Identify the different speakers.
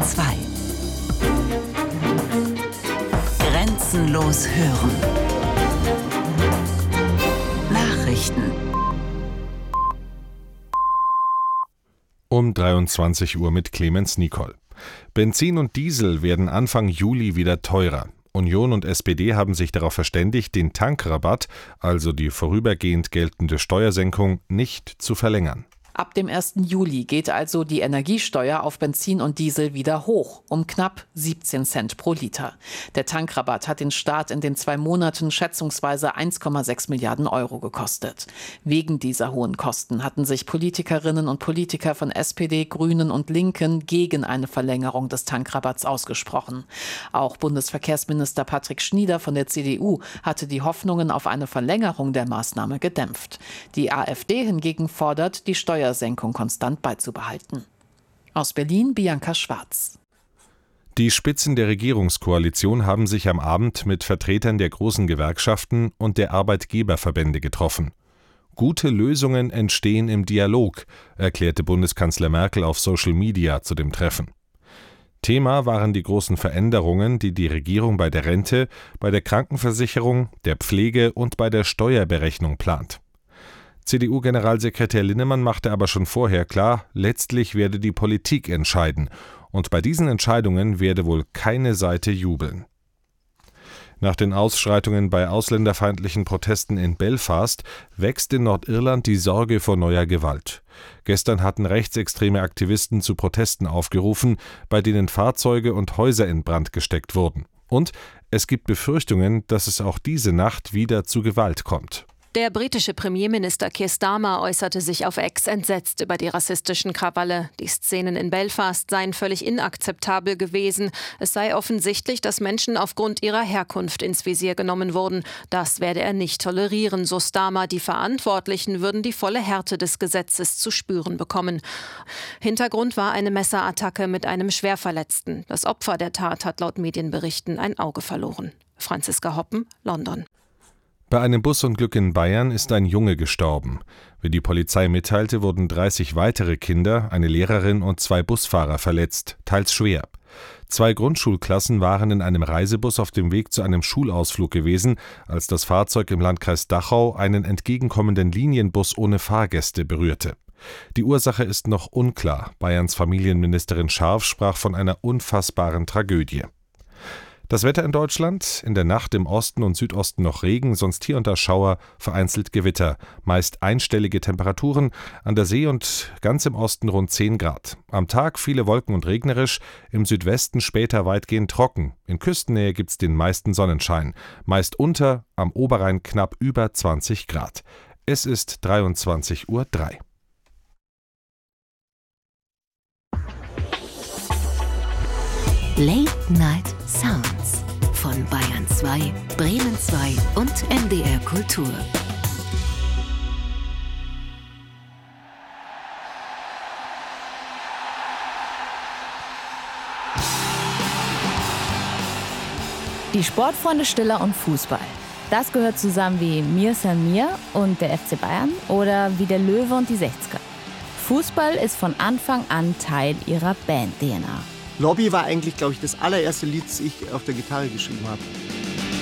Speaker 1: 2. Grenzenlos hören. Nachrichten.
Speaker 2: Um 23 Uhr mit Clemens Nicol. Benzin und Diesel werden Anfang Juli wieder teurer. Union und SPD haben sich darauf verständigt, den Tankrabatt, also die vorübergehend geltende Steuersenkung, nicht zu verlängern.
Speaker 3: Ab dem 1. Juli geht also die Energiesteuer auf Benzin und Diesel wieder hoch, um knapp 17 Cent pro Liter. Der Tankrabatt hat den Staat in den 2 Monaten schätzungsweise 1,6 Milliarden Euro gekostet. Wegen dieser hohen Kosten hatten sich Politikerinnen und Politiker von SPD, Grünen und Linken gegen eine Verlängerung des Tankrabatts ausgesprochen. Auch Bundesverkehrsminister Patrick Schnieder von der CDU hatte die Hoffnungen auf eine Verlängerung der Maßnahme gedämpft. Die AfD hingegen fordert, die Steuersenkung konstant beizubehalten. Aus Berlin Bianca Schwarz.
Speaker 2: Die Spitzen der Regierungskoalition haben sich am Abend mit Vertretern der großen Gewerkschaften und der Arbeitgeberverbände getroffen. Gute Lösungen entstehen im Dialog, erklärte Bundeskanzler Merkel auf Social Media zu dem Treffen. Thema waren die großen Veränderungen, die die Regierung bei der Rente, bei der Krankenversicherung, der Pflege und bei der Steuerberechnung plant. CDU-Generalsekretär Linnemann machte aber schon vorher klar, letztlich werde die Politik entscheiden. Und bei diesen Entscheidungen werde wohl keine Seite jubeln. Nach den Ausschreitungen bei ausländerfeindlichen Protesten in Belfast wächst in Nordirland die Sorge vor neuer Gewalt. Gestern hatten rechtsextreme Aktivisten zu Protesten aufgerufen, bei denen Fahrzeuge und Häuser in Brand gesteckt wurden. Und es gibt Befürchtungen, dass es auch diese Nacht wieder zu Gewalt kommt.
Speaker 4: Der britische Premierminister Keir Starmer äußerte sich auf X entsetzt über die rassistischen Krawalle. Die Szenen in Belfast seien völlig inakzeptabel gewesen. Es sei offensichtlich, dass Menschen aufgrund ihrer Herkunft ins Visier genommen wurden. Das werde er nicht tolerieren, so Starmer. Die Verantwortlichen würden die volle Härte des Gesetzes zu spüren bekommen. Hintergrund war eine Messerattacke mit einem Schwerverletzten. Das Opfer der Tat hat laut Medienberichten ein Auge verloren. Franziska Hoppen, London.
Speaker 2: Bei einem Busunglück in Bayern ist ein Junge gestorben. Wie die Polizei mitteilte, wurden 30 weitere Kinder, eine Lehrerin und 2 Busfahrer verletzt, teils schwer. 2 Grundschulklassen waren in einem Reisebus auf dem Weg zu einem Schulausflug gewesen, als das Fahrzeug im Landkreis Dachau einen entgegenkommenden Linienbus ohne Fahrgäste berührte. Die Ursache ist noch unklar. Bayerns Familienministerin Scharf sprach von einer unfassbaren Tragödie. Das Wetter in Deutschland: in der Nacht im Osten und Südosten noch Regen, sonst hier und da Schauer, vereinzelt Gewitter. Meist einstellige Temperaturen, an der See und ganz im Osten rund 10 Grad. Am Tag viele Wolken und regnerisch, im Südwesten später weitgehend trocken. In Küstennähe gibt's den meisten Sonnenschein. Meist unter, am Oberrhein knapp über 20 Grad. Es ist 23:03 Uhr.
Speaker 1: Late Night Sounds von Bayern 2, Bremen 2 und NDR Kultur.
Speaker 5: Die Sportfreunde Stiller und Fußball. Das gehört zusammen wie Mir San Mir und der FC Bayern oder wie der Löwe und die 60er. Fußball ist von Anfang an Teil ihrer Band-DNA.
Speaker 6: Lobby war eigentlich, glaube ich, das allererste Lied, das ich auf der Gitarre geschrieben habe.